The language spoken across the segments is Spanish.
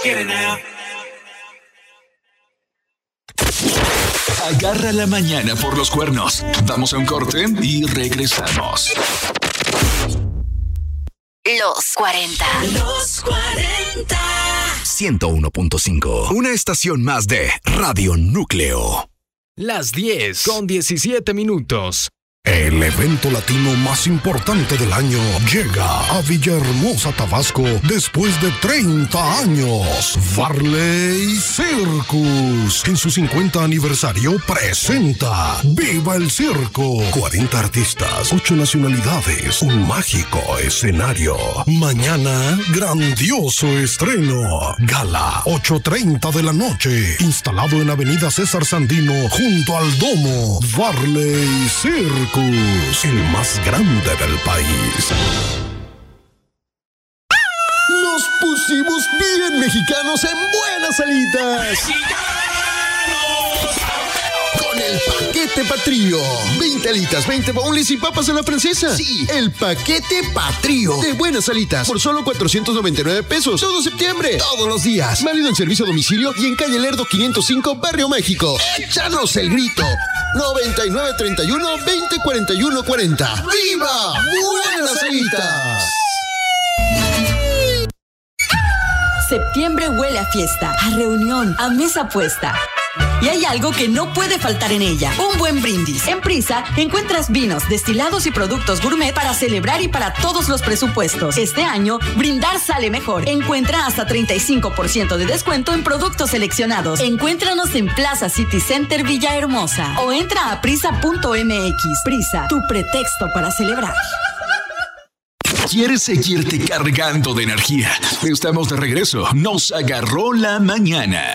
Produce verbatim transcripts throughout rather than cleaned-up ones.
get it now. Agarra la mañana por los cuernos. Vamos a un corte y regresamos. Los cuarenta. Los cuarenta. ciento uno punto cinco. Una estación más de Radio Núcleo. Las diez con diecisiete minutos. El evento latino más importante del año llega a Villahermosa, Tabasco, después de treinta años. Varley Circus, en su cincuenta aniversario, presenta ¡Viva el Circo! cuarenta artistas, ocho nacionalidades, un mágico escenario. Mañana, grandioso estreno. Gala, ocho treinta de la noche, instalado en Avenida César Sandino, junto al Domo. Varley Circus, el más grande del país. Nos pusimos bien mexicanos en Buenas Alitas. Con el paquete Patrio. veinte alitas, veinte boneless y papas a la francesa. Sí, el paquete Patrio de Buenas Alitas por solo cuatrocientos noventa y nueve pesos. Todo septiembre, todos los días. Válido en servicio a domicilio y en calle Lerdo quinientos cinco, Barrio México. ¡Échanos el grito! noventa y nueve treinta y uno veinte cuarenta y uno cuarenta. ¡Viva Buenas Alitas! Septiembre huele a fiesta, a reunión, a mesa puesta. Y hay algo que no puede faltar en ella: un buen brindis. En Prisa encuentras vinos, destilados y productos gourmet para celebrar y para todos los presupuestos. Este año, brindar sale mejor. Encuentra hasta treinta y cinco por ciento de descuento en productos seleccionados. Encuéntranos en Plaza City Center Villahermosa o entra a prisa punto m x. Prisa, tu pretexto para celebrar. ¿Quieres seguirte cargando de energía? Estamos de regreso. Nos agarró la mañana.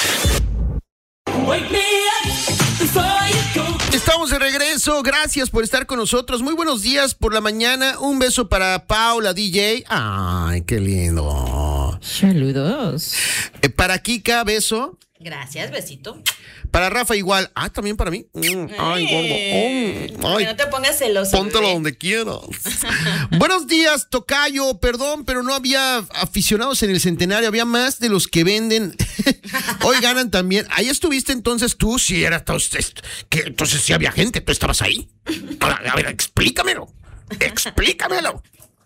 Estamos de regreso, gracias por estar con nosotros. Muy buenos días por la mañana. Un beso para Paula D J. Ay, qué lindo. Saludos. Eh, para Kika, beso. Gracias, besito. Para Rafa igual. Ah, también para mí. Mm, ay, gordo. Oh, ay, que no te pongas celoso. Póntelo bebé. donde quieras. Buenos días, tocayo. Perdón, pero no había aficionados en el centenario. Había más de los que venden. Hoy ganan también. Ahí estuviste entonces tú. Sí, era entonces. Que entonces sí había gente. Tú estabas ahí. A ver, a ver, explícamelo. Explícamelo.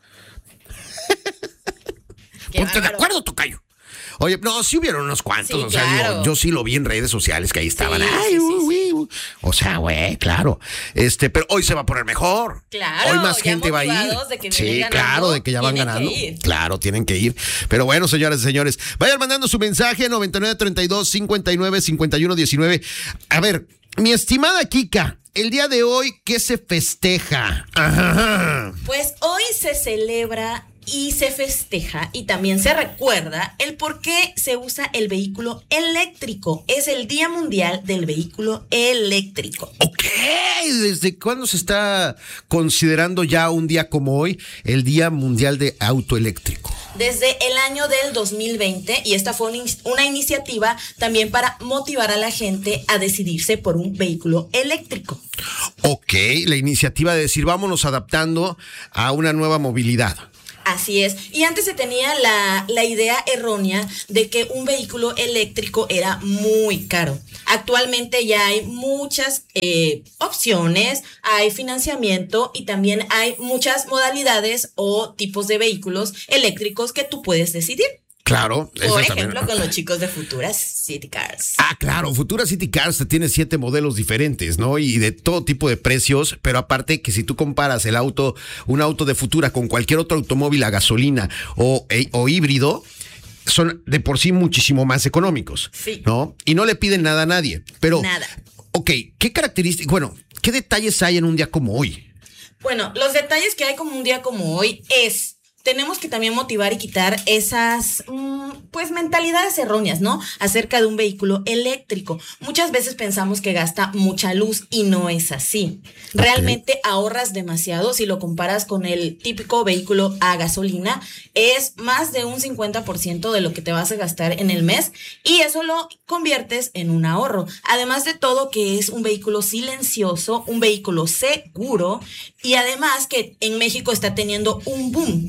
Ponte de acuerdo, tocayo. Oye, no, sí hubieron unos cuantos, Sí, o sea, claro. yo, yo sí lo vi en redes sociales que ahí estaban. Sí, Ay, sí, uy, sí, uy, uy. O sea, güey, claro. Este, pero hoy se va a poner mejor. Claro, Hoy más ya gente va a ir. motivados de que Sí, vienen ganando, claro, de que ya van tienen que ganando. ir. Claro, tienen que ir. Pero bueno, señoras y señores, vayan mandando su mensaje noventa y nueve treinta y dos cincuenta y nueve cincuenta y uno diecinueve. A ver, mi estimada Kika, el día de hoy, ¿qué se festeja? Ajá. Pues hoy se celebra y se festeja y también se recuerda el por qué se usa el vehículo eléctrico. Es el Día Mundial del Vehículo Eléctrico. Ok, ¿desde cuándo se está considerando ya un día como hoy el Día Mundial de Auto Eléctrico? Desde el año del dos mil veinte, y esta fue una iniciativa también para motivar a la gente a decidirse por un vehículo eléctrico. Ok, la iniciativa de decir vámonos adaptando a una nueva movilidad. Así es. Y antes se tenía la, la idea errónea de que un vehículo eléctrico era muy caro. Actualmente ya hay muchas eh, opciones, hay financiamiento y también hay muchas modalidades o tipos de vehículos eléctricos que tú puedes decidir. Claro. Por ejemplo, también con los chicos de Futura City Cars. Ah, claro, Futura City Cars tiene siete modelos diferentes, ¿no? Y de todo tipo de precios, pero aparte que si tú comparas el auto, un auto de Futura con cualquier otro automóvil a gasolina o, e, o híbrido, son de por sí muchísimo más económicos, sí, ¿no? Y no le piden nada a nadie, pero... Nada. Ok, ¿qué características, bueno, qué detalles hay en un día como hoy? Bueno, los detalles que hay como un día como hoy es... Tenemos que también motivar y quitar esas, mmm, pues, mentalidades erróneas, ¿no? Acerca de un vehículo eléctrico. Muchas veces pensamos que gasta mucha luz y no es así. Okay. Realmente ahorras demasiado si lo comparas con el típico vehículo a gasolina. Es más de un cincuenta por ciento de lo que te vas a gastar en el mes y eso lo conviertes en un ahorro. Además de todo que es un vehículo silencioso, un vehículo seguro y además que en México está teniendo un boom.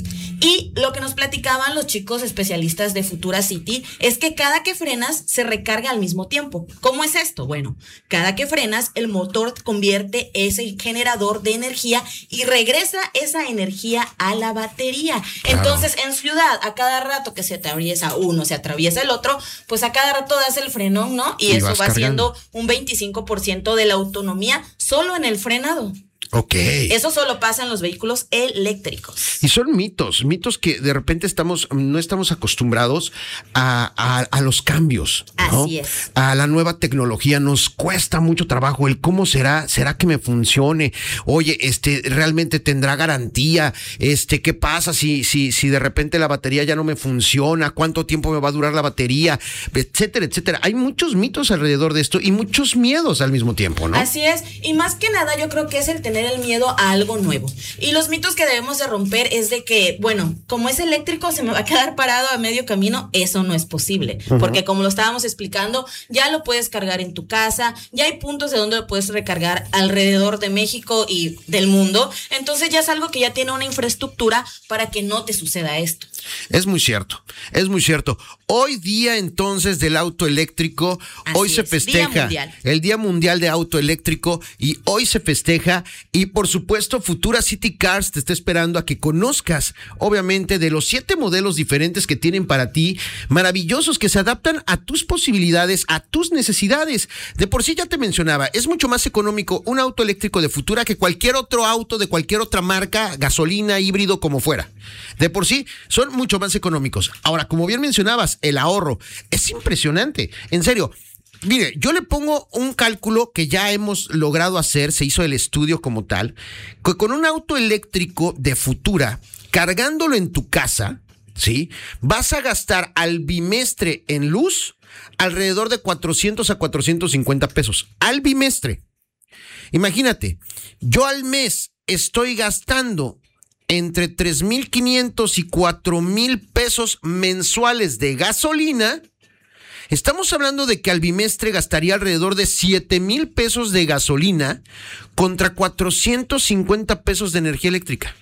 Y lo que nos platicaban los chicos especialistas de Futura City es que cada que frenas se recarga al mismo tiempo. ¿Cómo es esto? Bueno, cada que frenas el motor convierte ese generador de energía y regresa esa energía a la batería. Claro. Entonces, en ciudad, a cada rato que se atraviesa uno, se atraviesa el otro, pues a cada rato das el frenón, ¿no? Y, y eso va siendo un veinticinco por ciento de la autonomía solo en el frenado. Ok. Eso solo pasa en los vehículos eléctricos. Y son mitos, mitos que de repente estamos, no estamos acostumbrados a, a, a los cambios, ¿no? Así es. A la nueva tecnología. Nos cuesta mucho trabajo el cómo será, será que me funcione. Oye, este, realmente tendrá garantía. Este, ¿qué pasa si, si, si de repente la batería ya no me funciona? ¿Cuánto tiempo me va a durar la batería? Etcétera, etcétera. Hay muchos mitos alrededor de esto y muchos miedos al mismo tiempo, ¿no? Así es. Y más que nada, yo creo que es el tener el miedo a algo nuevo. Y los mitos que debemos de romper es de que, bueno, como es eléctrico, se me va a quedar parado a medio camino. Eso no es posible. Uh-huh. Porque como lo estábamos explicando, ya lo puedes cargar en tu casa, ya hay puntos de donde lo puedes recargar alrededor de México y del mundo. Entonces ya es algo que ya tiene una infraestructura para que no te suceda esto. Es muy cierto, es muy cierto. Hoy día entonces del auto eléctrico, Así hoy se festeja día el Día Mundial de Auto Eléctrico y hoy se festeja y por supuesto Futura City Cars te está esperando a que conozcas obviamente de los siete modelos diferentes que tienen para ti, maravillosos que se adaptan a tus posibilidades, a tus necesidades. De por sí ya te mencionaba, es mucho más económico un auto eléctrico de Futura que cualquier otro auto de cualquier otra marca, gasolina, híbrido, como fuera. De por sí son mucho más económicos. Ahora, como bien mencionabas, el ahorro es impresionante. En serio, mire, yo le pongo un cálculo que ya hemos logrado hacer, se hizo el estudio como tal, que con un auto eléctrico de Futura, cargándolo en tu casa, ¿sí? Vas a gastar al bimestre en luz alrededor de cuatrocientos a cuatrocientos cincuenta pesos. Al bimestre. Imagínate, yo al mes estoy gastando entre tres mil quinientos y cuatro mil pesos mensuales de gasolina. Estamos hablando de que al bimestre gastaría alrededor de siete mil pesos de gasolina contra cuatrocientos cincuenta pesos de energía eléctrica.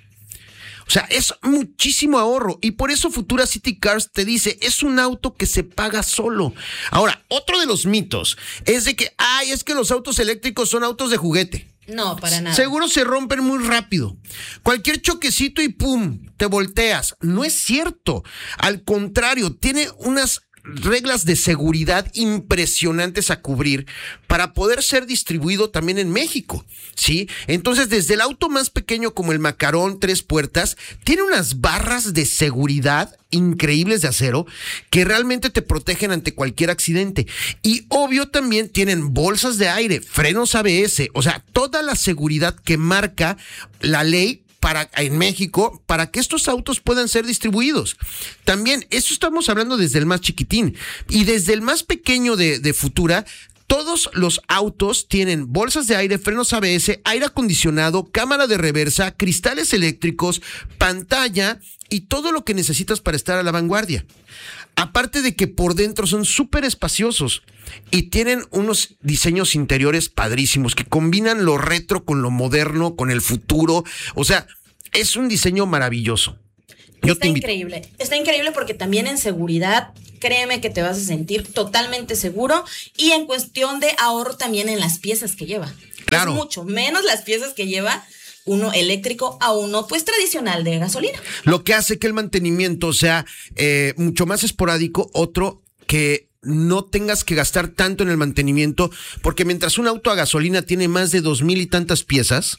O sea, es muchísimo ahorro y por eso Futura City Cars te dice, es un auto que se paga solo. Ahora, otro de los mitos es de que, ay, es que los autos eléctricos son autos de juguete. No, para nada. Seguro se rompen muy rápido. Cualquier choquecito y pum, te volteas. No es cierto. Al contrario, tiene unas reglas de seguridad impresionantes a cubrir para poder ser distribuido también en México, ¿sí? Entonces, desde el auto más pequeño como el Macarón tres puertas, tiene unas barras de seguridad increíbles de acero que realmente te protegen ante cualquier accidente. Y obvio también tienen bolsas de aire, frenos A B S, o sea, toda la seguridad que marca la ley para en México, para que estos autos puedan ser distribuidos. También, eso estamos hablando desde el más chiquitín. Y desde el más pequeño de, de Futura, todos los autos tienen bolsas de aire, frenos A B S, aire acondicionado, cámara de reversa, cristales eléctricos, pantalla y todo lo que necesitas para estar a la vanguardia. Aparte de que por dentro son súper espaciosos y tienen unos diseños interiores padrísimos que combinan lo retro con lo moderno, con el futuro. O sea, es un diseño maravilloso. Yo Está increíble, está increíble porque también en seguridad, créeme que te vas a sentir totalmente seguro y en cuestión de ahorro también en las piezas que lleva. Claro. Es mucho menos las piezas que lleva uno eléctrico a uno pues tradicional de gasolina. Lo que hace que el mantenimiento sea eh, mucho más esporádico, otro que no tengas que gastar tanto en el mantenimiento, porque mientras un auto a gasolina tiene más de dos mil y tantas piezas,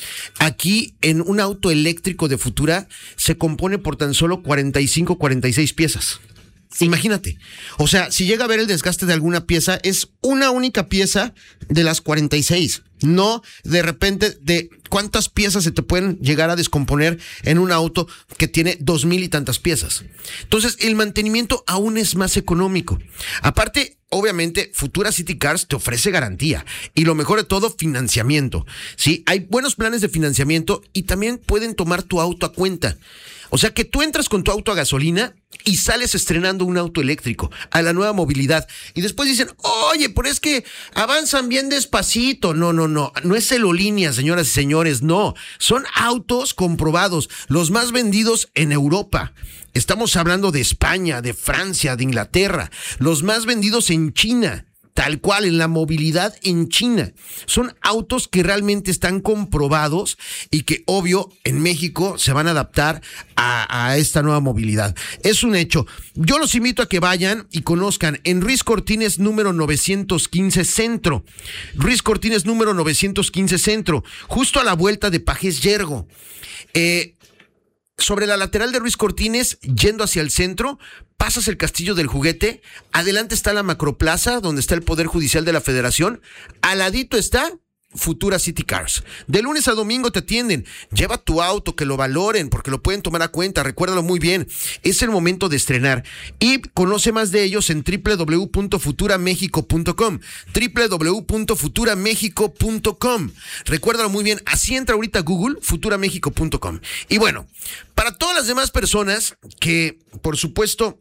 aquí en un auto eléctrico de Futura se compone por tan solo cuarenta y cinco, cuarenta y seis piezas. Sí. Imagínate, o sea, si llega a ver el desgaste de alguna pieza, es una única pieza de las cuarenta y seis, no de repente de cuántas piezas se te pueden llegar a descomponer en un auto que tiene dos mil y tantas piezas. Entonces, el mantenimiento aún es más económico. Aparte, obviamente, Futura City Cars te ofrece garantía y lo mejor de todo, financiamiento, ¿sí? Hay buenos planes de financiamiento y también pueden tomar tu auto a cuenta. O sea que tú entras con tu auto a gasolina y sales estrenando un auto eléctrico a la nueva movilidad. Y después dicen, oye, pero es que avanzan bien despacito. No, no, no. No es celolínea, señoras y señores. No. Son autos comprobados, los más vendidos en Europa. Estamos hablando de España, de Francia, de Inglaterra. Los más vendidos en China. Tal cual, en la movilidad en China. Son autos que realmente están comprobados y que, obvio, en México se van a adaptar a, a esta nueva movilidad. Es un hecho. Yo los invito a que vayan y conozcan en Ruiz Cortines número novecientos quince Centro. Ruiz Cortines número novecientos quince Centro, justo a la vuelta de Pajes Yergo. Eh... Sobre la lateral de Ruiz Cortines, yendo hacia el centro, pasas el Castillo del Juguete, adelante está la Macroplaza, donde está el Poder Judicial de la Federación, al ladito está Futura City Cars. De lunes a domingo te atienden. Lleva tu auto, que lo valoren, porque lo pueden tomar a cuenta. Recuérdalo muy bien. Es el momento de estrenar. Y conoce más de ellos en doble u doble u doble u punto futura mexico punto com. doble u doble u doble u punto futura mexico punto com. Recuérdalo muy bien. Así entra ahorita a Google, futura mexico punto com. Y bueno, para todas las demás personas que, por supuesto,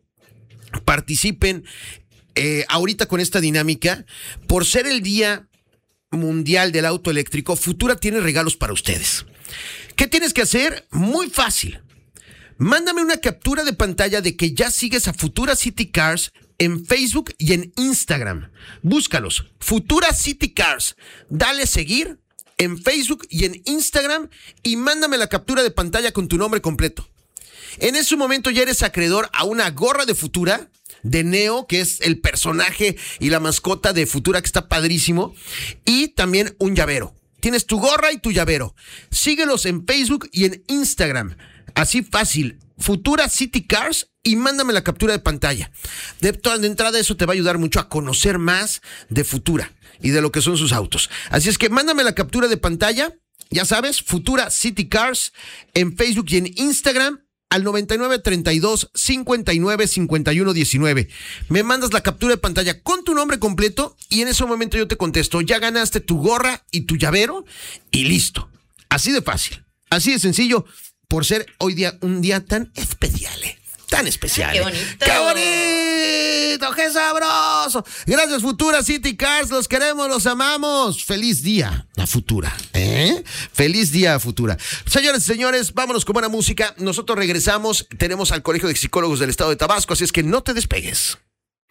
participen eh, ahorita con esta dinámica, por ser el día mundial del auto eléctrico, Futura tiene regalos para ustedes. ¿Qué tienes que hacer? Muy fácil. Mándame una captura de pantalla de que ya sigues a Futura City Cars en Facebook y en Instagram. Búscalos, Futura City Cars. Dale seguir en Facebook y en Instagram y mándame la captura de pantalla con tu nombre completo. En ese momento ya eres acreedor a una gorra de Futura, de Neo, que es el personaje y la mascota de Futura, que está padrísimo, y también un llavero. Tienes tu gorra y tu llavero. Síguelos en Facebook y en Instagram. Así fácil, Futura City Cars, y mándame la captura de pantalla. De, de entrada, eso te va a ayudar mucho a conocer más de Futura y de lo que son sus autos. Así es que mándame la captura de pantalla, ya sabes, Futura City Cars, en Facebook y en Instagram, al noventa y nueve treinta y dos cincuenta y nueve cincuenta y uno diecinueve. Me mandas la captura de pantalla con tu nombre completo y en ese momento yo te contesto, ya ganaste tu gorra y tu llavero y listo. Así de fácil, así de sencillo, por ser hoy día un día tan especial, ¿eh? Tan especial. Ay, qué bonito. ¡Qué bonito! ¡Qué sabroso! Gracias, Futura City Cars. Los queremos, los amamos. Feliz día a Futura. ¿Eh? Feliz día a Futura. Señores y señores, vámonos con buena música. Nosotros regresamos. Tenemos al Colegio de Psicólogos del Estado de Tabasco, así es que no te despegues.